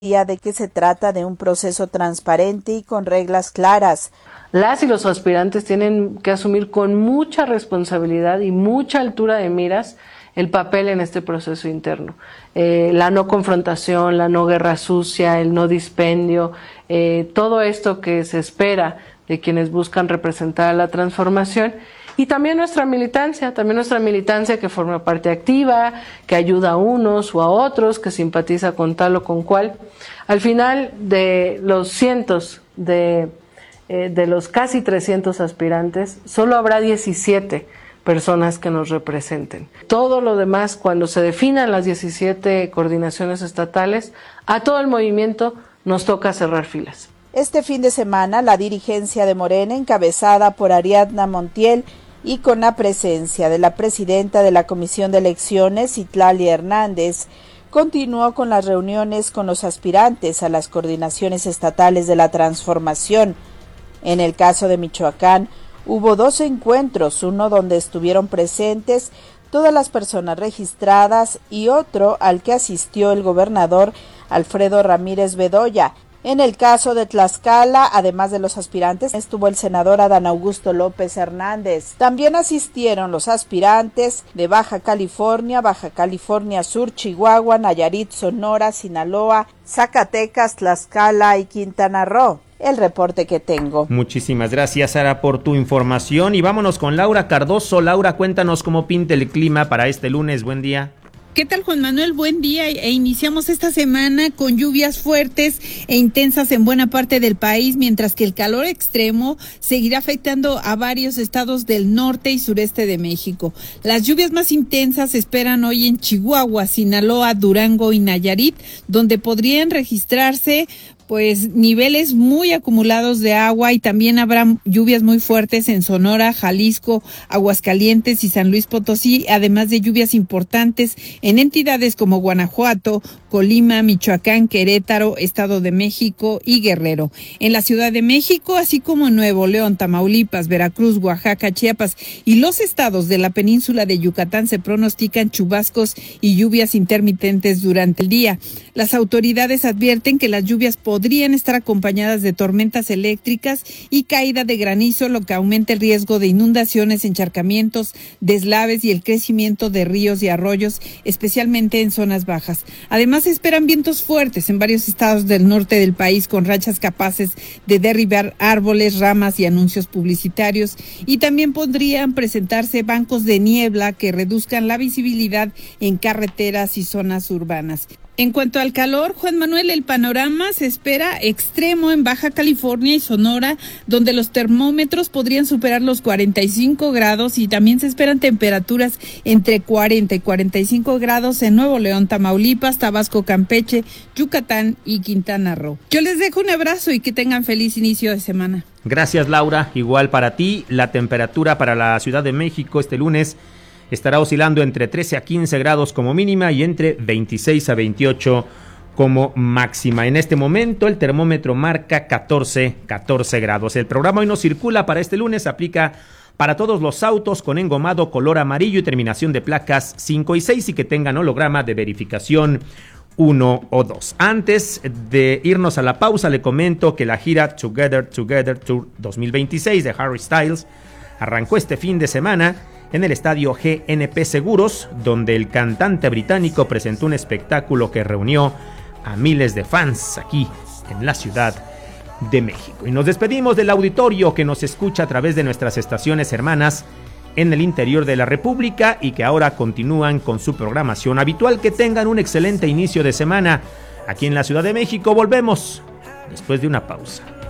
de que se trata de un proceso transparente y con reglas claras. Las y los aspirantes tienen que asumir con mucha responsabilidad y mucha altura de miras el papel en este proceso interno. La no confrontación, la no guerra sucia, el no dispendio, todo esto que se espera de quienes buscan representar a la transformación. Y también nuestra militancia que forma parte activa, que ayuda a unos o a otros, que simpatiza con tal o con cual. Al final de los cientos de los casi 300 aspirantes, solo habrá 17 personas que nos representen. Todo lo demás, cuando se definan las 17 coordinaciones estatales, a todo el movimiento nos toca cerrar filas. Este fin de semana, la dirigencia de Morena, encabezada por Ariadna Montiel y con la presencia de la presidenta de la Comisión de Elecciones, Citlali Hernández, continuó con las reuniones con los aspirantes a las coordinaciones estatales de la transformación. En el caso de Michoacán, hubo 2 encuentros, uno donde estuvieron presentes todas las personas registradas y otro al que asistió el gobernador Alfredo Ramírez Bedoya. En el caso de Tlaxcala, además de los aspirantes, estuvo el senador Adán Augusto López Hernández. También asistieron los aspirantes de Baja California Sur, Chihuahua, Nayarit, Sonora, Sinaloa, Zacatecas, Tlaxcala y Quintana Roo. El reporte que tengo. Muchísimas gracias, Sara, por tu información. Y vámonos con Laura Cardoso. Laura, cuéntanos cómo pinta el clima para este lunes. Buen día. ¿Qué tal, Juan Manuel? Buen día, iniciamos esta semana con lluvias fuertes e intensas en buena parte del país, mientras que el calor extremo seguirá afectando a varios estados del norte y sureste de México. Las lluvias más intensas se esperan hoy en Chihuahua, Sinaloa, Durango y Nayarit, donde podrían registrarse niveles muy acumulados de agua, y también habrá lluvias muy fuertes en Sonora, Jalisco, Aguascalientes y San Luis Potosí, además de lluvias importantes en entidades como Guanajuato, Colima, Michoacán, Querétaro, Estado de México y Guerrero. En la Ciudad de México, así como en Nuevo León, Tamaulipas, Veracruz, Oaxaca, Chiapas y los estados de la península de Yucatán se pronostican chubascos y lluvias intermitentes durante el día. Las autoridades advierten que las lluvias podrían estar acompañadas de tormentas eléctricas y caída de granizo, lo que aumenta el riesgo de inundaciones, encharcamientos, deslaves y el crecimiento de ríos y arroyos, especialmente en zonas bajas. Además, se esperan vientos fuertes en varios estados del norte del país, con rachas capaces de derribar árboles, ramas y anuncios publicitarios, y también podrían presentarse bancos de niebla que reduzcan la visibilidad en carreteras y zonas urbanas. En cuanto al calor, Juan Manuel, el panorama se espera extremo en Baja California y Sonora, donde los termómetros podrían superar los 45 grados, y también se esperan temperaturas entre 40 y 45 grados en Nuevo León, Tamaulipas, Tabasco, Campeche, Yucatán y Quintana Roo. Yo les dejo un abrazo y que tengan feliz inicio de semana. Gracias, Laura. Igual para ti. La temperatura para la Ciudad de México este lunes estará oscilando entre 13 a 15 grados como mínima y entre 26 a 28 como máxima. En este momento el termómetro marca 14 grados. El programa Hoy No Circula para este lunes aplica para todos los autos con engomado color amarillo y terminación de placas 5 y 6 y que tengan holograma de verificación 1 o 2. Antes de irnos a la pausa, le comento que la gira Together Tour 2026 de Harry Styles arrancó este fin de semana en el estadio GNP Seguros, donde el cantante británico presentó un espectáculo que reunió a miles de fans aquí en la Ciudad de México. Y nos despedimos del auditorio que nos escucha a través de nuestras estaciones hermanas en el interior de la República y que ahora continúan con su programación habitual. Que tengan un excelente inicio de semana aquí en la Ciudad de México. Volvemos después de una pausa.